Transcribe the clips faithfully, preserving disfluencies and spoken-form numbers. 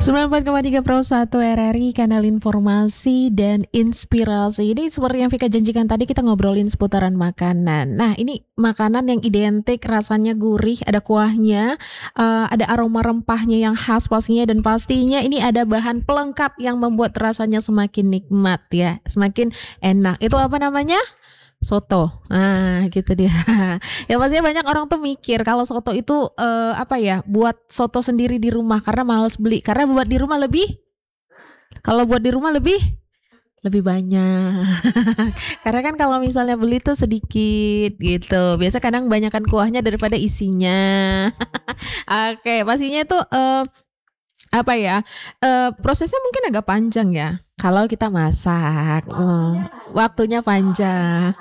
sembilan puluh empat koma tiga Pro satu R R I, kanal informasi dan inspirasi. Ini seperti yang Vika janjikan tadi, kita ngobrolin seputaran makanan. Nah, ini makanan yang identik, rasanya gurih, ada kuahnya, eh, ada aroma rempahnya yang khas pastinya, dan pastinya ini ada bahan pelengkap yang membuat rasanya semakin nikmat ya, semakin enak. Itu apa namanya? Soto. Ah, gitu dia. Ya pastinya banyak orang tuh mikir kalau soto itu eh, apa ya, buat soto sendiri di rumah karena males beli. Karena buat di rumah lebih, kalau buat di rumah lebih lebih banyak. Karena kan kalau misalnya beli tuh sedikit gitu. Biasa kadang banyakan kuahnya daripada isinya. Oke, pastinya itu eh, apa ya? eh, prosesnya mungkin agak panjang ya. Kalau kita masak, eh, waktunya panjang.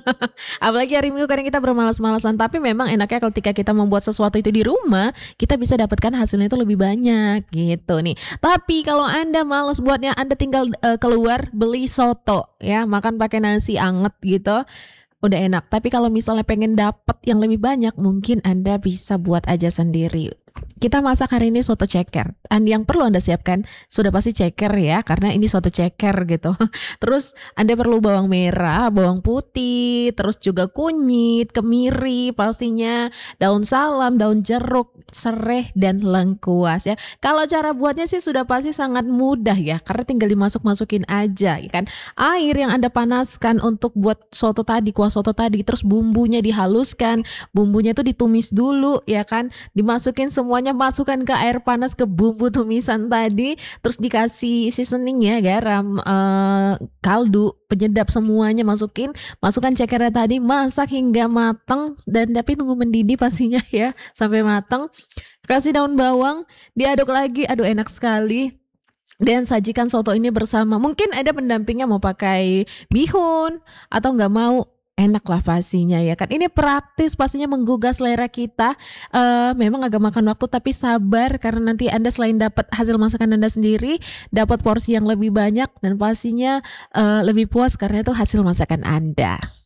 Apalagi hari Minggu kadang kita bermalas-malasan, tapi memang enaknya ketika kita membuat sesuatu itu di rumah, kita bisa dapatkan hasilnya itu lebih banyak gitu nih. Tapi kalau Anda malas buatnya, Anda tinggal eh, keluar beli soto ya, makan pakai nasi anget gitu. Udah enak. Tapi kalau misalnya pengen dapat yang lebih banyak, mungkin Anda bisa buat aja sendiri. Kita masak hari ini soto ceker. Dan yang perlu Anda siapkan sudah pasti ceker ya, karena ini soto ceker gitu. Terus Anda perlu bawang merah, bawang putih, terus juga kunyit, kemiri pastinya, daun salam, daun jeruk, sereh, dan lengkuas ya. Kalau cara buatnya sih sudah pasti sangat mudah ya, karena tinggal dimasuk-masukin aja ya kan. Air yang Anda panaskan untuk buat soto tadi, kuah soto tadi, terus bumbunya dihaluskan, bumbunya tuh ditumis dulu ya kan, dimasukin semuanya, masukkan ke air panas, ke bumbu tumisan tadi, terus dikasih seasoning ya, garam, eh, kaldu, penyedap, semuanya masukin, masukkan cekernya tadi, masak hingga matang, dan tapi tunggu mendidih pastinya ya sampai matang. Kasih daun bawang, diaduk lagi, aduh enak sekali. Dan sajikan soto ini bersama, mungkin ada pendampingnya mau pakai bihun atau nggak mau, enak lah pastinya ya kan. Ini praktis, pastinya menggugah selera kita. Eh, memang agak makan waktu, tapi sabar karena nanti Anda selain dapat hasil masakan Anda sendiri, dapat porsi yang lebih banyak, dan pastinya eh, lebih puas karena itu hasil masakan Anda.